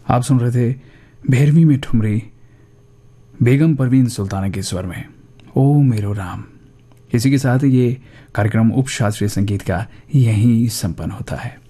आप सुन रहे थे भैरवी में ठुमरी, बेगम परवीन सुल्ताना के स्वर में ओ मेरो राम। इसी के साथ ये कार्यक्रम उपशास्त्रीय संगीत का यहीं संपन्न होता है।